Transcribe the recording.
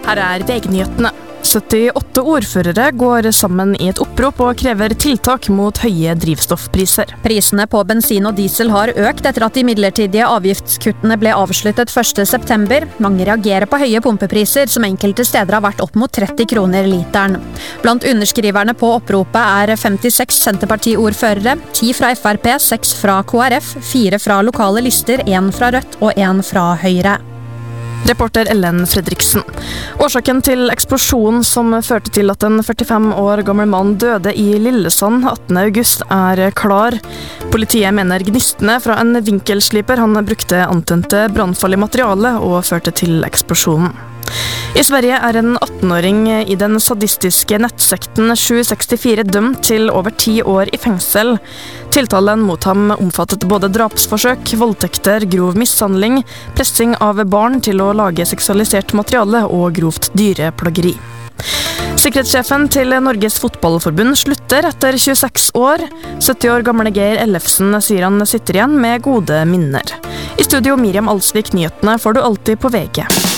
Her VG-nyhetene. 78 ordførere går sammen i et opprop og krever tiltak mot høye drivstoffpriser. Prisene på bensin og diesel har økt etter at de midlertidige avgiftskuttene ble avsluttet 1. september. Mange reagerer på høye pumpepriser, som enkelte steder har vært opp mot 30 kroner literen. Blant underskriverne på oppropet er 56 Senterparti-ordførere, 10 fra FRP, 6 fra KrF, 4 fra lokale lister, 1 fra Rødt og 1 fra Høyre. Reporter Ellen Fredriksen. Årsaken til eksplosjonen som førte til at en 45 år gammel mann døde i Lillesand 18. august er klar. Politiet mener gnistene fra en vinkelsliper han brukte antente brannfarlig materiale og førte til eksplosjonen. I Sverige er en 18-åring i den sadistiske nettsekten 764 dømt til over 10 år i fengsel. Tiltalen mot ham omfattet både drapsforsøk, voldtekter, grov mishandling, pressing av barn til å lage seksualisert materiale og grovt dyreplageri. Sikkerhetssjefen til Norges Fotballforbund slutter etter 26 år. 70 år gamle Geir Ellefsen sier han sitter igjen med gode minner. I studio Miriam Alsvik, nyhetene får du alltid på VG.